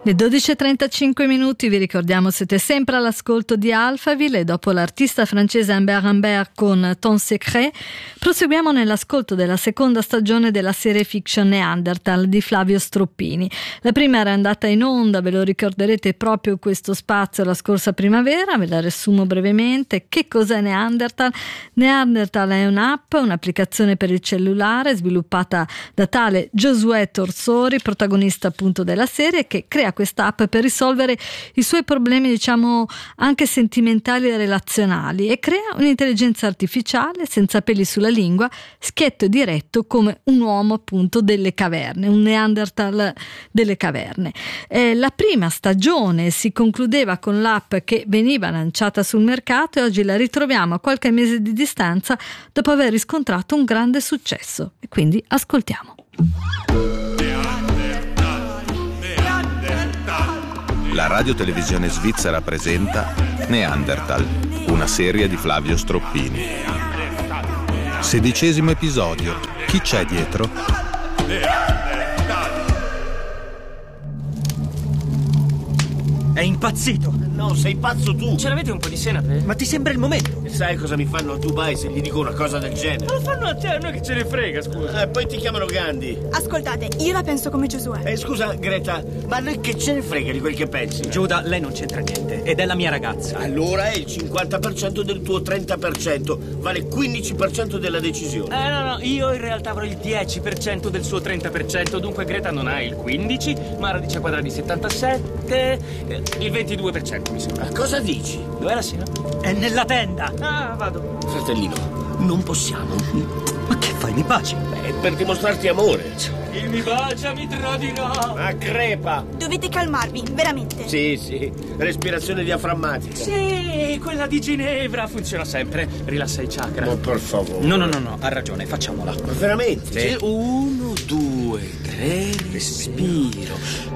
Le 12:35 vi ricordiamo siete sempre all'ascolto di Alphaville e dopo l'artista francese Humbert Humbert con Ton Secret proseguiamo nell'ascolto della seconda stagione della serie fiction Neanderthal di Flavio Stroppini. La prima era andata in onda, ve lo ricorderete, proprio questo spazio la scorsa primavera, ve la riassumo brevemente. Che cos'è Neanderthal? Neanderthal è un'app, un'applicazione per il cellulare sviluppata da tale Giosuè Torsori, protagonista appunto della serie, che crea questa app per risolvere i suoi problemi, diciamo anche sentimentali e relazionali, e crea un'intelligenza artificiale senza peli sulla lingua, schietto e diretto come un uomo appunto delle caverne, un Neanderthal delle caverne. La prima stagione si concludeva con l'app che veniva lanciata sul mercato e oggi la ritroviamo a qualche mese di distanza dopo aver riscontrato un grande successo, e quindi ascoltiamo. La radiotelevisione svizzera presenta Neanderthal, una serie di Flavio Stroppini. 16° episodio. Chi c'è dietro? È impazzito! No, sei pazzo tu! Ce l'avete un po' di senape? Ma ti sembra il momento? E sai cosa mi fanno a Dubai se gli dico una cosa del genere? Ma lo fanno a te, a noi che ce ne frega, scusa. Poi ti chiamano Gandhi. Ascoltate, io la penso come Giosuè. Scusa, Greta, ma a noi che ce ne frega di quel che pensi? Giuda, lei non c'entra niente, ed è la mia ragazza. Allora è il 50% del tuo 30%, vale 15% della decisione. No, io in realtà avrò il 10% del suo 30%, dunque Greta non ha il 15%, ma radice quadrata di 77%, il 22% mi sembra. Cosa dici? Dov'è la sera? È nella tenda. Ah, vado. Fratellino, non possiamo. Ma che fai, mi baci? Per dimostrarti amore. Chi mi bacia mi tradirà. Ma crepa. Dovete calmarvi, veramente. Sì, respirazione diaframmatica. Sì, quella di Ginevra funziona sempre. Rilassa i chakra. Ma per favore. No, ha ragione, facciamola. Ma veramente? Sì. 1, 2, 3, respiro.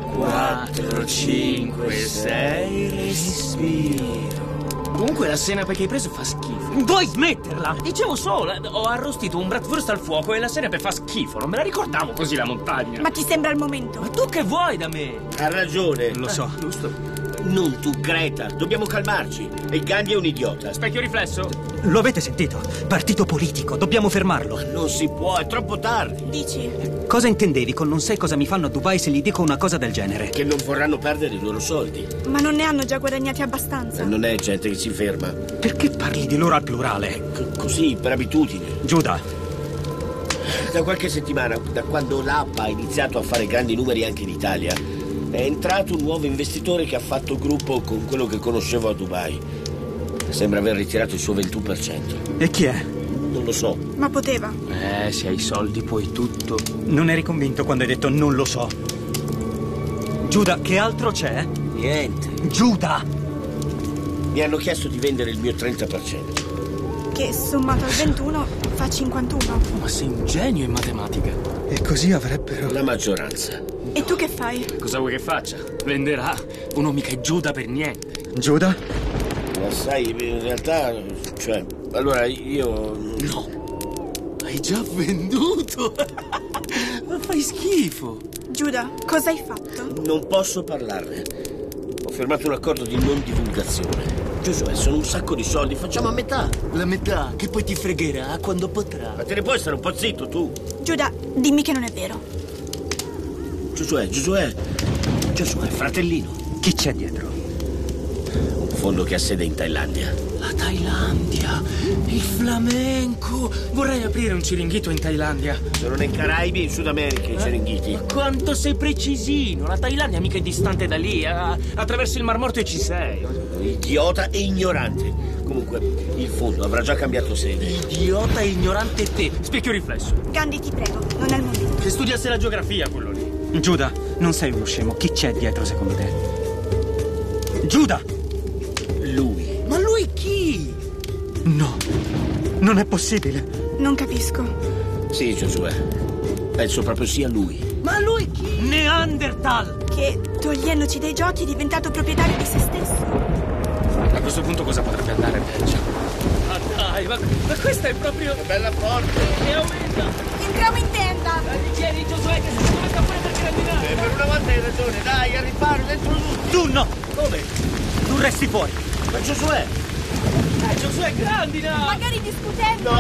4, 5, 6, respiro. Comunque la senape che hai preso fa schifo. Vuoi smetterla? Dicevo solo, ho arrostito un bratwurst al fuoco e la senape fa schifo. Non me la ricordavo così la montagna. Ma ti sembra il momento? Ma tu che vuoi da me? Ha ragione. Lo so. Giusto. Non tu, Greta. Dobbiamo calmarci. E Gandhi è un idiota. Specchio riflesso? Lo avete sentito? Partito politico, dobbiamo fermarlo. Non si può, è troppo tardi. Dici? Cosa intendevi con non sai cosa mi fanno a Dubai se gli dico una cosa del genere? Che non vorranno perdere i loro soldi. Ma non ne hanno già guadagnati abbastanza? Non è gente che si ferma. Perché parli di loro al plurale? Così, per abitudine. Giuda. Da qualche settimana, da quando l'app ha iniziato a fare grandi numeri anche in Italia, è entrato un nuovo investitore che ha fatto gruppo con quello che conoscevo a Dubai. Sembra aver ritirato il suo 21%. E chi è? Non lo so. Ma poteva. Se hai soldi puoi tutto. Non eri convinto quando hai detto non lo so. Giuda, che altro c'è? Niente. Giuda! Mi hanno chiesto di vendere il mio 30%. Che sommato al 21 fa 51. Ma sei un genio in matematica. E così avrebbero... La maggioranza. E tu che fai? Cosa vuoi che faccia? Venderà. Uno mica è Giuda per niente. Giuda? Ma sai, in realtà, cioè, allora io... No. Hai già venduto. Ma fai schifo. Giuda, cosa hai fatto? Non posso parlarne. Ho firmato un accordo di non divulgazione. Giosuè, sono un sacco di soldi, facciamo a metà. La metà che poi ti fregherà quando potrà. Ma te ne puoi stare un po' zitto, tu? Giuda, dimmi che non è vero. Giosuè, fratellino. Chi c'è dietro? Un fondo che ha sede in Thailandia. La Thailandia, il flamenco. Vorrei aprire un ciringhito in Thailandia. Sono nei Caraibi e in Sud America i Ciringhiti. Ma quanto sei precisino. La Thailandia mica è distante da lì. Attraverso il Mar Morto e ci sei. Idiota e ignorante. Comunque, il fondo avrà già cambiato sede. Idiota e ignorante te. Specchio riflesso. Gandhi, ti prego, non è il momento. Se studiasse la geografia quello lì. Giuda, non sei uno scemo. Chi c'è dietro secondo te? Giuda! Lui. Ma lui chi? No, non è possibile. Non capisco. Sì, Giosuè. Penso proprio sia lui. Ma lui chi? Neanderthal! Che, togliendoci dai giochi, è diventato proprietario di se stesso. A questo punto cosa potrebbe andare peggio? Ma dai, ma questa è proprio... Che bella porta. E aumenta! Entriamo in tenda! Dai, tieni Giosuè che si doveva fuori per grandinare! Per una volta hai ragione, dai, al riparo del tuo resti fuori. Ma Giosuè! Giosuè, grandina! Magari discutendo.